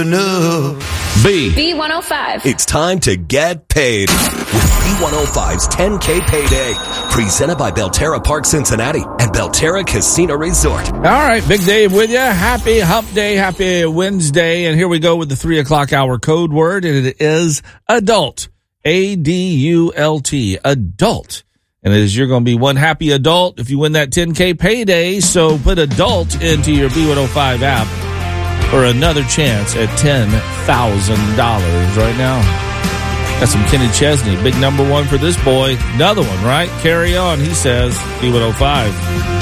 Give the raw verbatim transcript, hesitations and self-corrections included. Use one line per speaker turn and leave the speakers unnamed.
No.
B.
B one oh five.
It's time to get paid with B one oh five's ten K Payday. Presented by Belterra Park Cincinnati and Belterra Casino Resort.
All right, Big Dave with you. Happy Hump Day, happy Wednesday. And here we go with the three o'clock hour code word, and it is adult. A D U L T, adult. And it is, you're going to be one happy adult if you win that ten K Payday. So put adult into your B one oh five app for another chance at ten thousand dollars right now. That's some Kenny Chesney. Big number one for this boy. Another one, right? Carry on, he says. B one oh five.